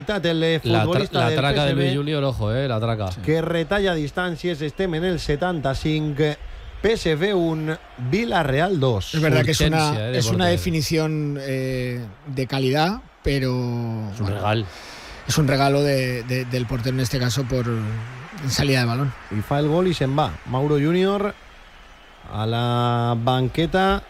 El futbolista la traca del de Luis Junior, ojo, la traca. Que retalla distàncies, estem en el 75, PSV 1, Villarreal 2. Es verdad que es una definición de calidad, pero es un regalo. Es un regalo del portero, en este caso, por salida de balón. Y fa el gol y se'n va. Mauro Junior a la banqueta.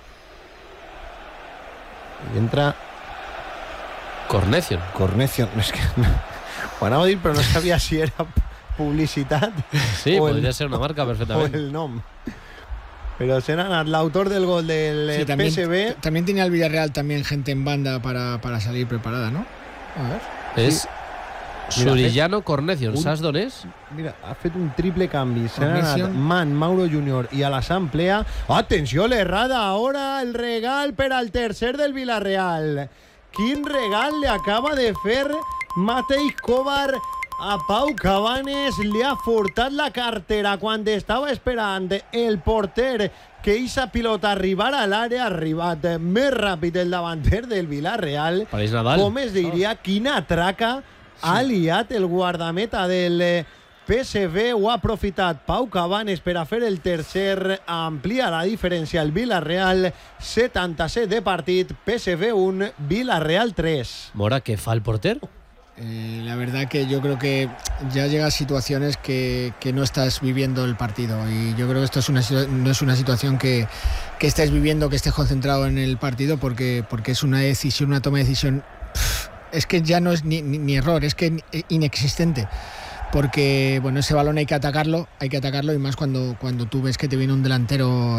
Y entra Cornecion. És que ho anava a dir, però no sabia si era publicitat. Sí, podria ser una marca perfectament. O el nom. Pero será el autor del gol del PSV. También tenía el Villarreal también gente en banda para salir preparada, ¿no? A ver. És Surillano Cornecion, saps d'on és? Mira, ha fet un triple canvi. S'ha anat Man, Mauro Junior i a l'assemblea. Atenció, l'errada. Ahora el regal per al tercer del Villarreal. Quin regal li acaba de fer Matej Kovar a Pau Cabanes. Li ha furtat la cartera quan estava esperant el porter que eixa pilota arribara a l'àrea. Ha arribat més ràpid el davanter del Villarreal. Pareix Nadal. Com es diria, quina traca ha liat el guardameta del PSV. Ho ha aprofitat Pau Cabanes per a fer el tercer, amplia la diferència el Villarreal. 77 de partit, PSV 1, Villarreal 3. Mora, ¿qué fa el porter? La verdad que yo creo que ya llega a situaciones que no estás viviendo el partido, y yo creo que esto no es una situación que estés viviendo, que estés concentrado en el partido, porque es una decisión, una toma de decisión, es que ya no es ni error, es que inexistente. Porque bueno, ese balón hay que atacarlo, y más cuando tú ves que te viene un delantero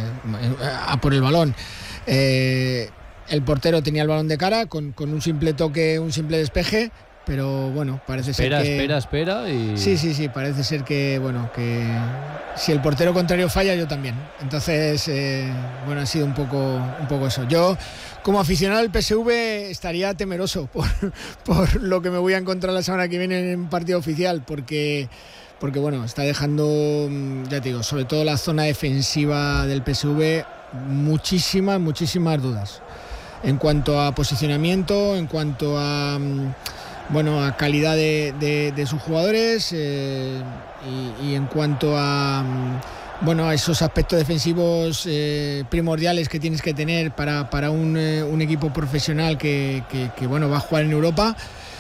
a por el balón. El portero tenía el balón de cara con un simple toque, un simple despeje, pero bueno, parece ser que... Espera y... Sí, parece ser que, bueno, que si el portero contrario falla, yo también. Entonces, bueno, ha sido un poco eso. Yo, como aficionado al PSV, estaría temeroso por lo que me voy a encontrar la semana que viene en partido oficial, porque bueno, está dejando, ya te digo, sobre todo la zona defensiva del PSV, muchísimas dudas. En cuanto a posicionamiento, en cuanto a calidad de sus jugadores, y en cuanto a esos aspectos defensivos primordiales que tienes que tener para un equipo profesional que va a jugar en Europa,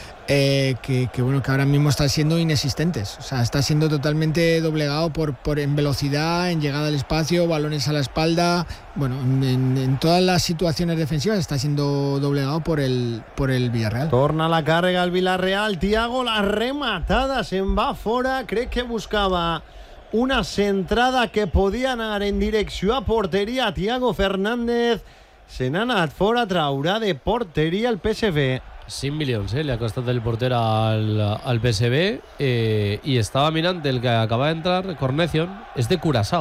que ahora mismo están siendo inexistentes. O sea, está siendo totalmente doblegado en velocidad, en llegada al espacio, balones a la espalda. Bueno, en todas las situaciones defensivas está siendo doblegado por el Villarreal. Torna la càrrega al Villarreal. Thiago, la rematada se'n va fora. Crec que buscava una centrada que podia anar en direcció a porteria. Thiago Fernández se n'ha anat fora, traurà de porteria el PSV. 5 milions li ha costat el porter al PSV, i estava mirant el que acaba d'entrar, Cornecion, és de Curaçao.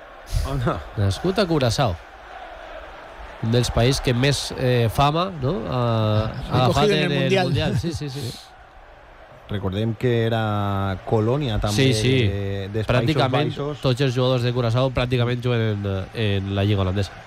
Nascut a Curaçao, un dels països que més fama, no? ha agafat en el Mundial. Sí. Recordem que era colònia també dels Països Baixos. Tots els jugadors de Curaçao pràcticament juguen en la Lliga holandesa.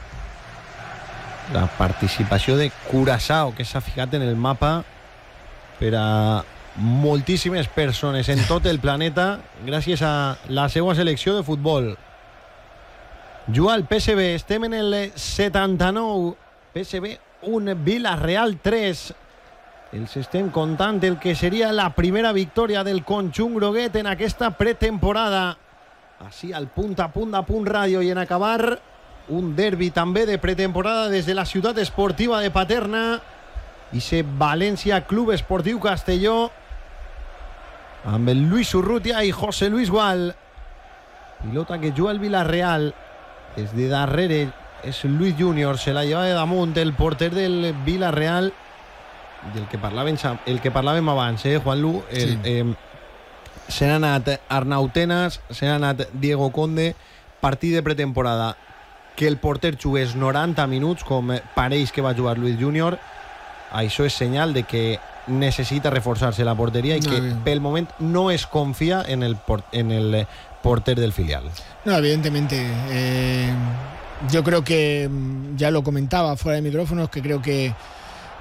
La participació de Curaçao, que s'ha ficat en el mapa per a moltíssimes persones en tot el planeta gràcies a la seva selecció de futbol. Juga el PSV, estem en el 79, PSV 1, Villarreal 3. Els estem contant el que seria la primera victòria del conjunt groguet en aquesta pretemporada. Així al punt a punt ràdio, i en acabar un derbi també de pretemporada des de la ciutat esportiva de Paterna, i se València Club Esportiu Castelló, amb el Luis Urrutia i José Luis Gual. Pilota que juga el Villarreal des de darrere, és Luis Junior, se la lleva de damunt el porter del Villarreal, del que parlàvem abans, Juanlu. Se n'ha anat Arnau Tenas, se n'ha anat Diego Conde. Partit de pretemporada que el porter jugués 90 minuts, com pareix que va jugar Luis Junior. Això és senyal de que necessita reforçar-se la porteria i que pel moment no es confia en el porter del filial. No, evidentemente. Yo creo que ya lo comentaba fuera de micrófonos, que creo que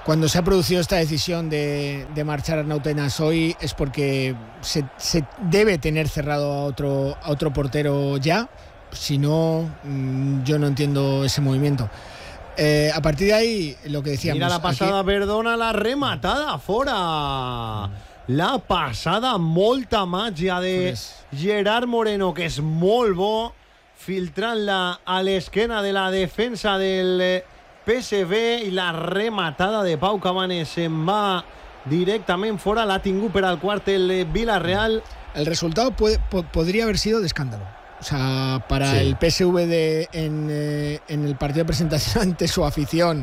cuando se ha producido esta decisión de marchar a Arnau Tenas hoy es porque se debe tener cerrado a otro portero ya. Si no, yo no entiendo ese movimiento. A partir de ahí, lo que decíamos... Mira la pasada, perdona, la rematada fora. La passada, molta màgia de Gerard Moreno, que és molt bo, filtrant-la a l'esquena de la defensa del PSV, i la rematada de Pau Cabanes se'n va directament fora, l'ha tingut per al quart el Villarreal. El resultado podría haber sido de escándalo. O sea, para el PSV en el partido de presentación ante su afición,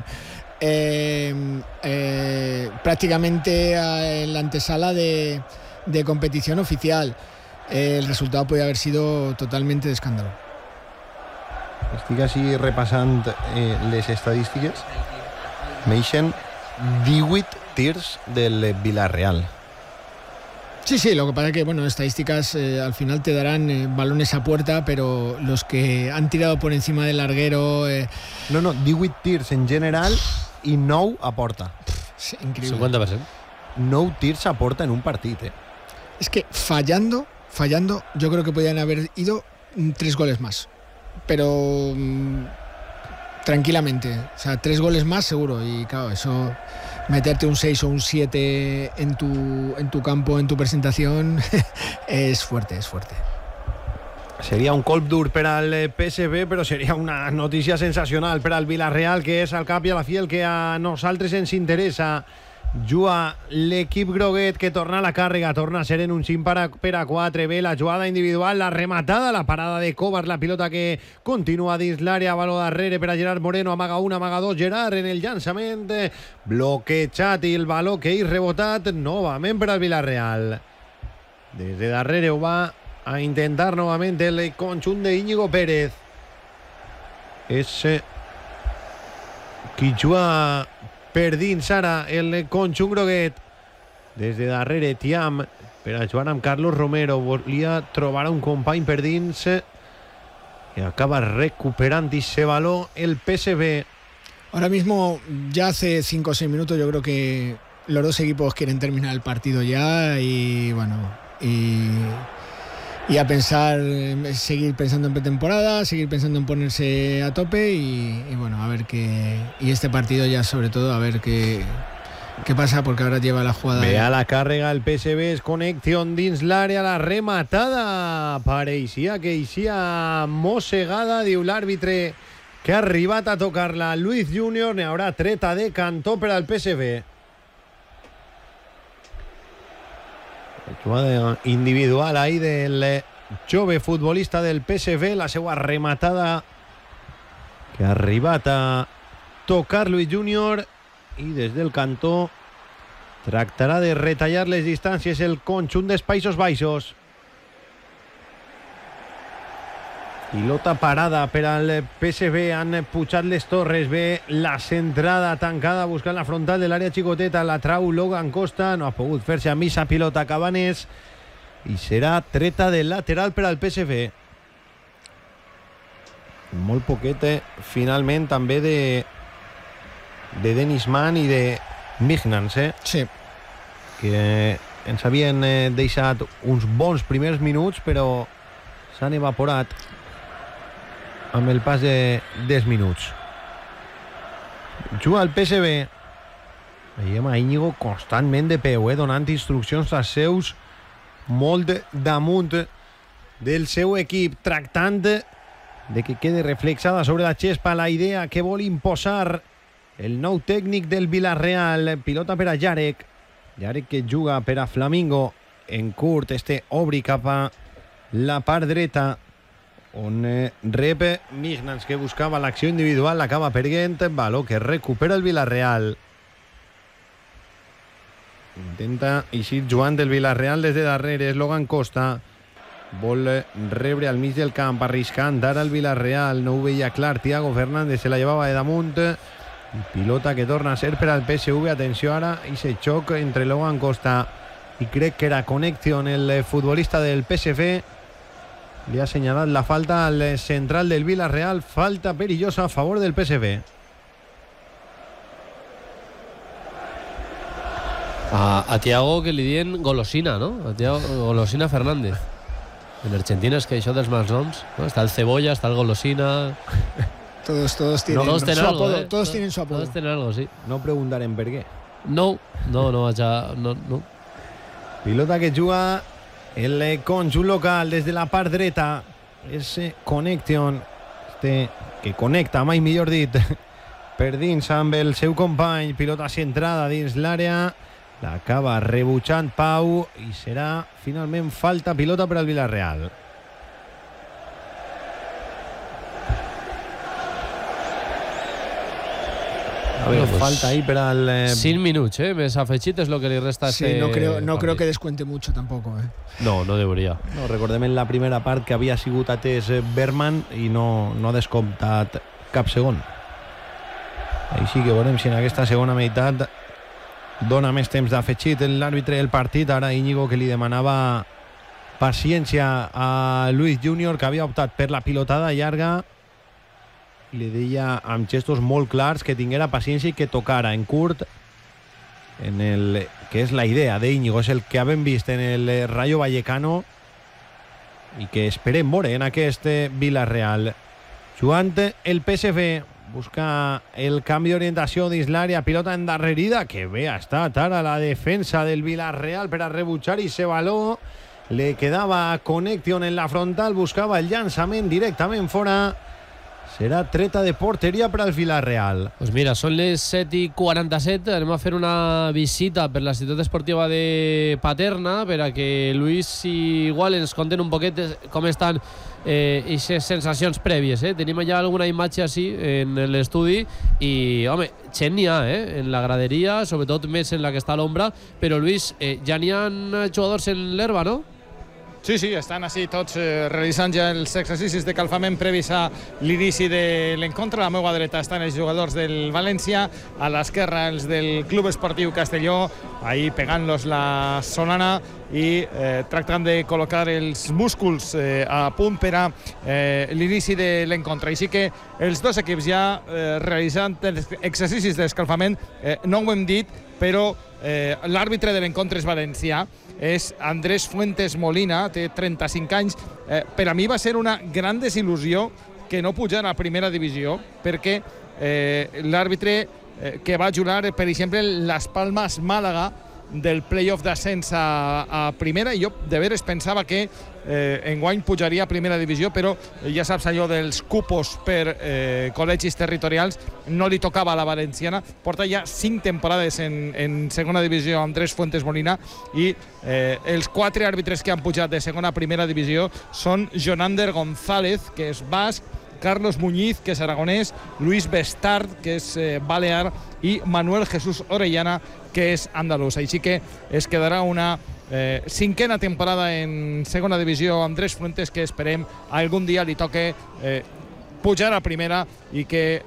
prácticamente en la antesala de competición oficial, el resultado podía haber sido totalmente de escándalo. Estic així repassant les estadístiques. Meixen 18 tirs del Villarreal. Sí, lo que pasa es que, bueno, estadísticas al final te darán balones a puerta, pero los que han tirado por encima del larguero... No, 18 tirs en general i 9 a porta. Sí, increíble. 50%. 9 tirs a porta en un partit, Es que fallando, yo creo que podían haber ido 3 goles más. Pero tranquilamente, o sea, 3 goles más seguro. Y claro, eso, meterte un 6 o un 7 en tu campo, en tu presentación, es fuerte. Seria un colp dur per al PSV, però seria una notícia sensacional per al Villarreal, que és al cap i a la fi el que a nosaltres ens interessa. Juga l'equip groguet, que torna a la càrrega, torna a ser en un 5 per a 4. Bé, la jugada individual, la rematada, la parada de Kovar, la pilota que continua dins l'àrea, baló darrere per a Gerard Moreno, amaga 1, amaga 2, Gerard en el llançament, bloquejat, i el baló que hi rebotat novament per al Villarreal. Des de darrere ho va a intentar novament el conjunt de Íñigo Pérez. És qui juga per dins ara el conjunt groguet. Des de darrere Thiam per a jugar amb Carlos Romero. Volia trobar un company per dins que acaba recuperant ese baló el PSV. Ahora mismo, ya hace 5 o 6 minutos, yo creo que los dos equipos quieren terminar el partido ya y bueno, y a pensar, seguir pensando en pretemporada, seguir pensando en ponerse a tope y bueno, a ver qué, y este partido ya sobre todo a ver qué pasa, porque ahora lleva la jugada. Ve a la càrrega el PSV, es connexión dins l'àrea, la rematada pareixia que eixia mossegada, diu l'àrbitre que ha arribat a tocar-la. Luis Junior, n'hi haurà treta de cantó per al PSV. Jugada individual ahí del jove futbolista del PSV, la seva rematada que ha arribat a tocar Luis Junior, i des del cantó tractarà de retallar les distàncies el conjunt dels Països Baixos. Pilota parada per al PSV, han pujat les torres, ve la centrada tancada buscant la frontal de l'àrea xicoteta, la trau Logan Costa, no ha pogut fer-se amb esa pilota Cabanes i serà treta de lateral per al PSV. Molt poquet finalment també de Dennis Mann i de Mignans, Sí. que ens havien deixat uns bons primers minuts, però s'han evaporat amb el pas dels minuts. Juga el PSV. Veiem a Íñigo constantment de peu, donant instruccions als seus molt damunt del seu equip, tractant de que quede reflexada sobre la xespa la idea que vol imposar el nou tècnic del Villarreal. Pilota per a Jarek que juga per a Flamingo en curt, obri cap a la part dreta on rep Mignans, que buscava l'acció individual, l'acaba perdent, baló que recupera el Villarreal. Intenta eixir jugant el Villarreal des de darrere, és Logan Costa, vol rebre al mig del camp, arriscant ara el Villarreal, no ho veia clar Thiago Fernández, se la llevava de damunt, pilota que torna a ser per al PSV. Atenció ara, ese xoc entre Logan Costa i crec que era Connection, el futbolista del PSV. Li ha assenyalat la falta al central del Villarreal, falta perillosa a favor del PSV. A Thiago que li diuen golosina, no? A Thiago Golosina Fernández. En Argentina és que això dels malnoms, ¿no? Està el Cebolla, està el Golosina. Todos tienen todos su tienen algo, apodo. Todos tienen su apodo. Todos tienen algo, sí. No preguntarem per què. No vaig a... No. Pilota que juga el conjunt local des de la part dreta. És Connection, que connecta, mai millor dit, per dins amb el seu company. Pilota centrada dins l'àrea. L'acaba rebutjant Pau i serà finalment falta pilota per al Villarreal. A ver, pues falta ahí per al... 5 minuts, més afegit és el que li resta. Sí, no creo que descuente mucho tampoco. No debería. No, recordem en la primera part que havia sigut atès Berman i no ha descomptat cap segon. Així que veurem si en aquesta segona meitat dona més temps d'afegit l'àrbitre del partit. Ara Íñigo, que li demanava paciència a Luis Junior, que havia optat per la pilotada llarga, li deia amb gestos molt clars que tinguera paciència i que tocara en curt, que és la idea d'Íñigo, és el que havem vist en el Rayo Vallecano i que esperem veure en aquest Villarreal. Jugant el PSV, busca el canvi d'orientació dins l'àrea, pilota endarrerida, que bé ha estat ara la defensa del Villarreal per a rebutjar i se valor. Le quedava Connection en la frontal, buscava el llançament directament fora. Serà treta de porteria per al Villarreal. Pues mira, són les 7:47. Anem a fer una visita per la ciutat esportiva de Paterna per a que Luis igual ens conten un poquet com estan aquestes sensacions prèvies. Tenim allà alguna imatge així en l'estudi i, home, gent n'hi ha en la graderia, sobretot més en la que està a l'ombra, però Luis, ja n'hi ha jugadors en l'herba, no? Sí, estan així tots realitzant ja els exercicis de calfament previs a l'inici de l'encontre. A la meva dreta estan els jugadors del València, a l'esquerra els del Club Esportiu Castelló, ahí pegant-los la solana i tractant de col·locar els músculs a punt per a l'inici de l'encontre. Així que els dos equips ja realitzant els exercicis d'escalfament, no ho hem dit, però l'àrbitre de l'encontre és valencià, és Andrés Fuentes Molina, té 35 anys. Per a mi va ser una gran desil·lusió que no pujara a primera divisió, perquè l'àrbitre que va jugar, per exemple, Las Palmas Màlaga del playoff d'ascens a primera, i jo de veres pensava que enguany pujaria a primera divisió, però ja saps allò dels cupos per col·legis territorials, no li tocava a la valenciana. Porta ja 5 temporades en segona divisió Andrés Fuentes Molina, i els 4 àrbitres que han pujat de segona a primera divisió són Jonander González, que és basc, Carlos Muñiz, que és aragonès, Luis Bestard, que és balear, i Manuel Jesús Orellana, que és andalús. Així que es quedarà una 5a temporada en segona divisió Andrés Fuentes, que esperem algun dia li toque pujar a primera i que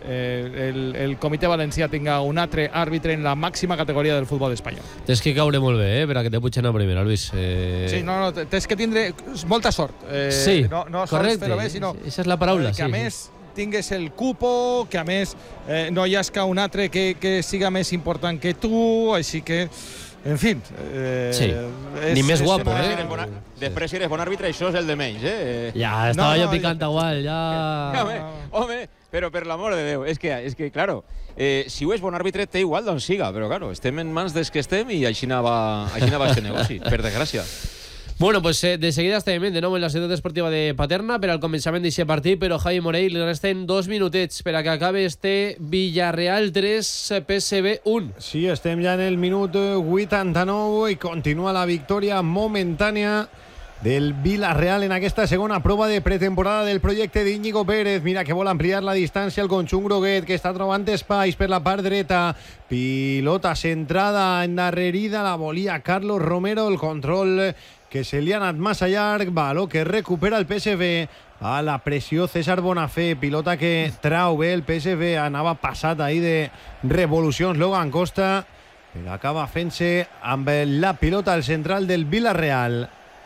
el comitè valencià tinga un altre àrbitre en la màxima categoria del futbol espanyol. Tens que caure molt bé, per a que te pugen a primera, Luis. Sí, no, tens que tindre molta sort. Sí, no correcte. Fer-ho bé, sinó esa és la paraula. que a més tingues el cupo, que a més no hi hagi un altre que siga més important que tu, així que en fi... sí, ni més guapo, Després si eres bon àrbitre, això és el de menys, Ja, estava jo picant igual, ja... Home, però per l'amor de Déu, és que claro, si ho és bon àrbitre, té igual d'on siga, però claro, estem en mans des que estem i així va este negoci, per desgràcia. Bueno, pues de seguida estem de nou en la ciutat esportiva de Paterna per al començament d'aquest partit, però Javi Morell li resten 2 minutets per a que acabe este Villarreal 3, PSV 1. Sí, estem ja en el minut 89 i continua la victòria momentània del Villarreal en aquesta segona prova de pretemporada del projecte d'Íñigo Pérez. Mira que vol ampliar la distància el conjunt groguet, que està trobant espais per la part dreta. Pilota centrada endarrerida, la volia Carlos Romero, el control que se li ha anat massa llarg, valor que recupera el PSV. A la pressió César Bonafé, pilota que trau bé el PSV, anava passat ahir de revolucions Logan Costa, però acaba fent-se amb la pilota al central del Villarreal.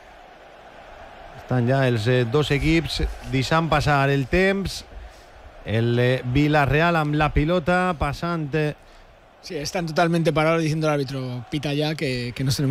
Estan ja els dos equips deixant passar el temps. El Villarreal amb la pilota, passant Sí, están totalmente parados diciendo al árbitro, pita ya, que nos tenemos